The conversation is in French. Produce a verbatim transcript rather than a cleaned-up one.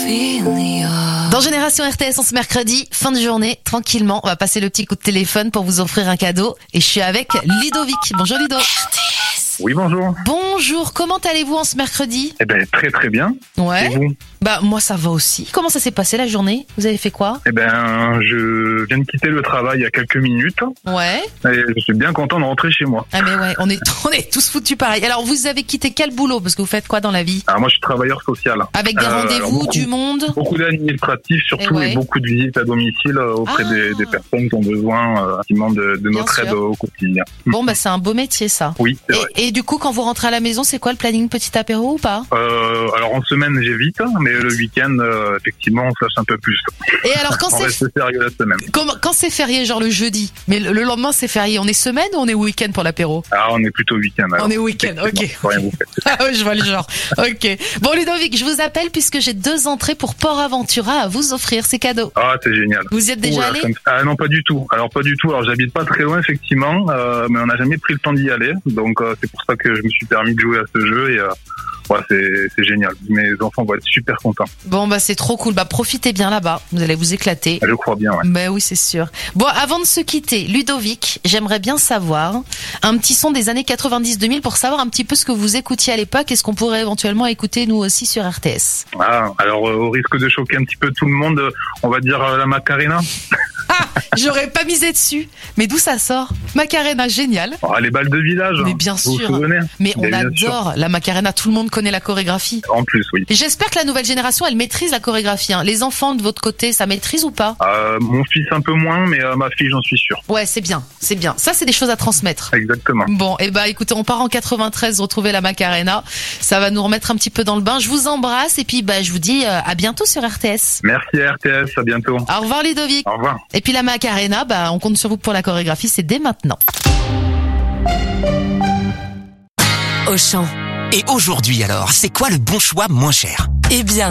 Dans Génération R T S, en ce mercredi, fin de journée, tranquillement, on va passer le petit coup de téléphone pour vous offrir un cadeau. Et je suis avec Ludovic. Bonjour Ludo. Oui, bonjour. Bonjour, comment allez-vous en ce mercredi? Eh ben, très très bien. Ouais. Et vous? Bah, moi ça va aussi. Comment ça s'est passé la journée? Vous avez fait quoi? Eh ben, je viens de quitter le travail il y a quelques minutes. Ouais. Et je suis bien content de rentrer chez moi. Ah mais ouais, on est, on est tous foutus pareil. Alors vous avez quitté quel boulot? Parce que vous faites quoi dans la vie? Alors moi, je suis travailleur social. Avec des Euh, alors, rendez-vous, beaucoup- du monde? Beaucoup d'administratifs surtout Et ouais. et beaucoup de visites à domicile euh, auprès Ah. des, des personnes qui ont besoin euh, effectivement de, de Bien notre sûr. aide au quotidien. Bon bah c'est un beau métier ça. Oui, c'est vrai. Et, et du coup quand vous rentrez à la maison, c'est quoi le planning, petit apéro ou pas? Euh, alors en semaine, j'évite, mais le week-end, euh, effectivement, on sache un peu plus. Et alors quand On c'est reste sérieux la semaine. Comment- quand c'est férié, genre le jeudi, mais le, le lendemain c'est férié, on est semaine ou on est week-end pour l'apéro? Ah, on est plutôt week-end. alors. On est week-end, ok. Effectivement, rien vous faites. Ah ouais, je vois le genre. Ok. Bon Ludovic, je vous appelle puisque j'ai deux entrées pour Port Aventura à vous offrir, c'est cadeau. Ah, c'est génial. Vous y êtes déjà Ouh, là, allé? ça me- Ah non, pas du tout. Alors pas du tout. Alors j'habite pas très loin effectivement, euh, mais on n'a jamais pris le temps d'y aller. Donc euh, c'est pour ça que je me suis permis de jouer à ce jeu et euh, ouais, c'est c'est génial. Mes enfants vont être super contents. Bon bah c'est trop cool, bah profitez bien là-bas, vous allez vous éclater. Je crois bien. Ouais. Bah oui c'est sûr. Bon avant de se quitter, Ludovic, j'aimerais bien savoir un petit son des années quatre-vingt-dix deux mille pour savoir un petit peu ce que vous écoutiez à l'époque et ce qu'on pourrait éventuellement écouter nous aussi sur R T S. Ah, alors euh, au risque de choquer un petit peu tout le monde, euh, on va dire euh, la Macarena. Ah, j'aurais pas misé dessus. Mais d'où ça sort? Macarena, génial. Ah, les balles de village. Mais hein. bien Vous vous sûr. souvenez? Mais on Mais bien sûr. adore la Macarena, tout le monde connaît la chorégraphie. En plus, oui. Et j'espère que la nouvelle génération, elle maîtrise la chorégraphie. Hein. Les enfants de votre côté, ça maîtrise ou pas? Euh, mon fils un peu moins, mais euh, ma fille, j'en suis sûr. Ouais, c'est bien, c'est bien. Ça, c'est des choses à transmettre. Exactement. Bon, et bah écoutez, on part en quatre-vingt-treize retrouver la Macarena. Ça va nous remettre un petit peu dans le bain. Je vous embrasse et puis bah je vous dis euh, à bientôt sur R T S. Merci R T S, à bientôt. Au revoir Ludovic. Au revoir. Et puis la Macarena, bah on compte sur vous pour la chorégraphie, c'est dès maintenant. Auchan. Et aujourd'hui alors, c'est quoi le bon choix moins cher? Eh bien,